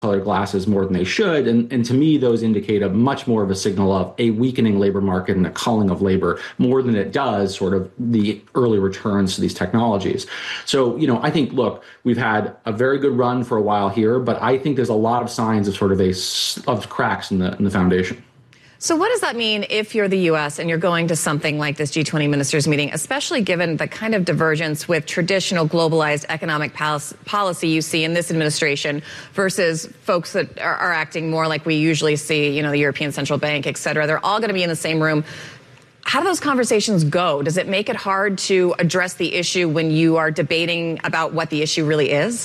colored glasses more than they should. And to me, those indicate a much more of a signal of a weakening labor market and a culling of labor more than it does sort of the early returns to these technologies. So, I think, look, we've had a very good run for a while here, but I think there's a lot of signs of sort of of cracks in the foundation. So what does that mean if you're the U.S. and you're going to something like this G20 ministers meeting, especially given the kind of divergence with traditional globalized economic policy you see in this administration versus folks that are acting more like we usually see, the European Central Bank, et cetera? They're all going to be in the same room. How do those conversations go? Does it make it hard to address the issue when you are debating about what the issue really is?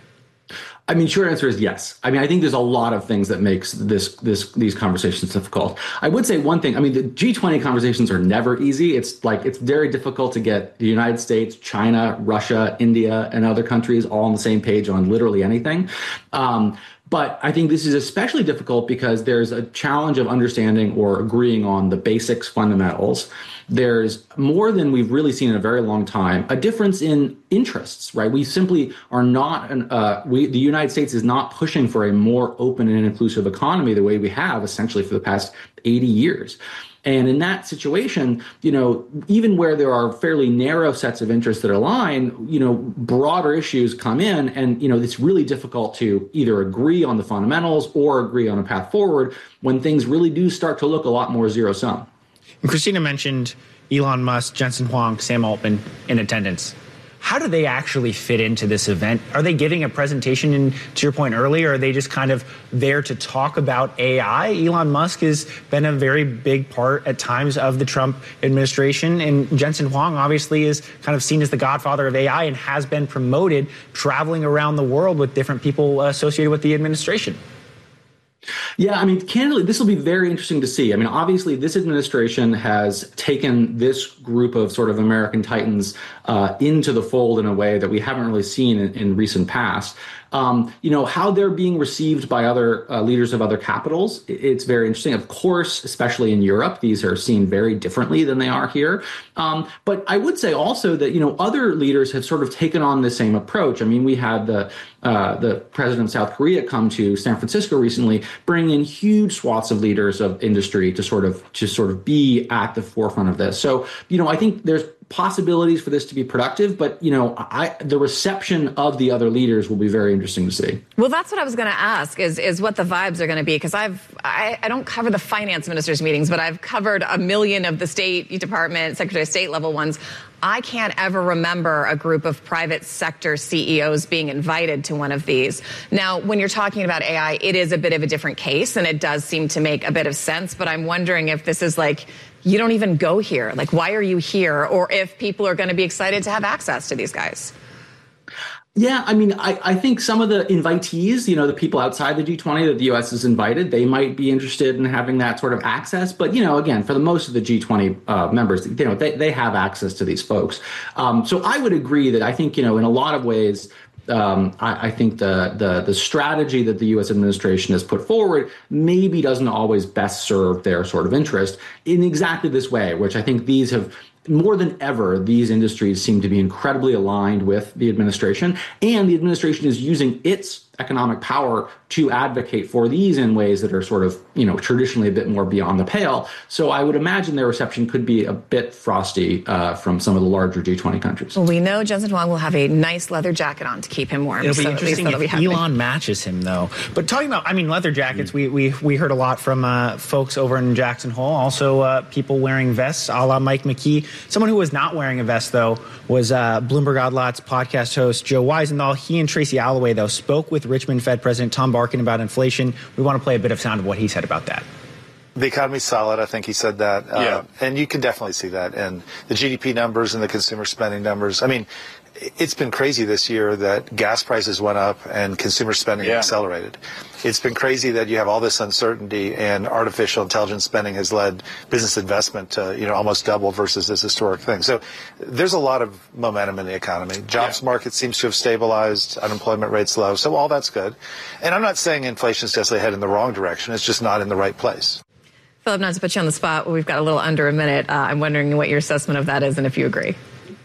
Short answer is yes. I think there's a lot of things that makes these conversations difficult. I would say one thing. The G20 conversations are never easy. It's very difficult to get the United States, China, Russia, India, and other countries all on the same page on literally anything. But I think this is especially difficult because there's a challenge of understanding or agreeing on the basics, fundamentals. There's more than we've really seen in a very long time, a difference in interests, right? We simply are not, the United States is not pushing for a more open and inclusive economy the way we have essentially for the past 80 years. And in that situation, even where there are fairly narrow sets of interests that align, broader issues come in and, it's really difficult to either agree on the fundamentals or agree on a path forward when things really do start to look a lot more zero sum. And Christina mentioned Elon Musk, Jensen Huang, Sam Altman in attendance. How do they actually fit into this event? Are they giving a presentation? And to your point earlier, are they just kind of there to talk about AI? Elon Musk has been a very big part at times of the Trump administration. And Jensen Huang obviously is kind of seen as the godfather of AI and has been promoted traveling around the world with different people associated with the administration. Yeah, candidly, this will be very interesting to see. Obviously, this administration has taken this group of sort of American titans into the fold in a way that we haven't really seen in recent past. How they're being received by other leaders of other capitals, it's very interesting. Of course, especially in Europe, these are seen very differently than they are here. But I would say also that, other leaders have sort of taken on the same approach. We had the president of South Korea come to San Francisco recently, bring in huge swaths of leaders of industry to sort of be at the forefront of this. So, I think there's possibilities for this to be productive, but the reception of the other leaders will be very interesting to see. Well, that's what I was going to ask is what the vibes are going to be, because I don't cover the finance ministers meetings, but I've covered a million of the State Department, Secretary of State level ones. I can't ever remember a group of private sector CEOs being invited to one of these. Now, when you're talking about AI, it is a bit of a different case, and it does seem to make a bit of sense, but I'm wondering if this is like, you don't even go here. Like, why are you here? Or if people are going to be excited to have access to these guys. Yeah, I think some of the invitees, the people outside the G20 that the U.S. has invited, they might be interested in having that sort of access. But, again, for the most of the G20 members, they have access to these folks. So I would agree that I think, in a lot of ways, I think the strategy that the U.S. administration has put forward maybe doesn't always best serve their sort of interest in exactly this way, which I think these have more than ever, these industries seem to be incredibly aligned with the administration, and the administration is using its economic power to advocate for these in ways that are sort of, traditionally a bit more beyond the pale. So I would imagine their reception could be a bit frosty from some of the larger G20 countries. Well, we know Jensen Huang will have a nice leather jacket on to keep him warm. It'll be interesting if Elon matches him, though. But talking about, leather jackets, we heard a lot from folks over in Jackson Hole. Also, people wearing vests, a la Mike McKee. Someone who was not wearing a vest, though, was Bloomberg Odd Lots podcast host Joe Weisenthal. He and Tracy Alloway, though, spoke with Richmond Fed President Tom Barkin about inflation. We want to play a bit of sound of what he said about that. The economy's solid. I think he said that. And you can definitely see that in the GDP numbers and the consumer spending numbers. It's been crazy this year that gas prices went up and consumer spending accelerated. It's been crazy that you have all this uncertainty and artificial intelligence spending has led business investment to, almost double versus this historic thing. So there's a lot of momentum in the economy. Jobs market seems to have stabilized, unemployment rate's low. So all that's good. And I'm not saying inflation is necessarily headed in the wrong direction. It's just not in the right place. Philip, not to put you on the spot, we've got a little under a minute. I'm wondering what your assessment of that is and if you agree.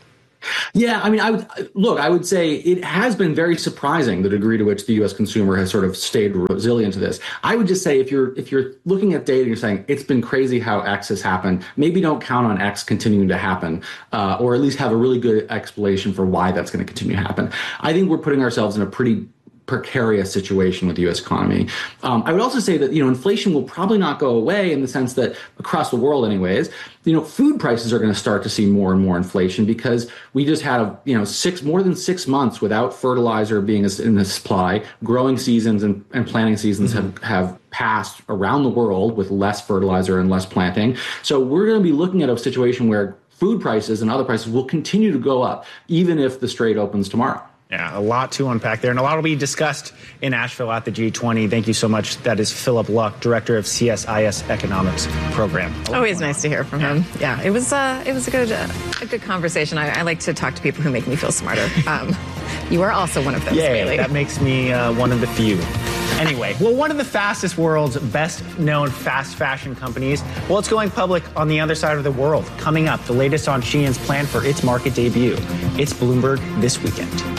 Yeah, I mean, I would say it has been very surprising the degree to which the U.S. consumer has sort of stayed resilient to this. I would just say if you're looking at data and you're saying it's been crazy how X has happened, maybe don't count on X continuing to happen, or at least have a really good explanation for why that's going to continue to happen. I think we're putting ourselves in a pretty precarious situation with the U.S. economy. I would also say that, inflation will probably not go away in the sense that across the world anyways, food prices are going to start to see more and more inflation because we just had more than 6 months without fertilizer being in the supply. Growing seasons and planting seasons have passed around the world with less fertilizer and less planting. So we're going to be looking at a situation where food prices and other prices will continue to go up, even if the Strait opens tomorrow. Yeah, a lot to unpack there, and a lot will be discussed in Asheville at the G20. Thank you so much. That is Philip Luck, Director of CSIS Economics Program. Always nice to hear from him. Yeah, it was a good conversation. I like to talk to people who make me feel smarter. You are also one of those. Yeah, Bailey. That makes me one of the few. Anyway, well, one of the fastest world's best-known fast fashion companies, well, it's going public on the other side of the world. Coming up, the latest on Shein's plan for its market debut. It's Bloomberg This Weekend.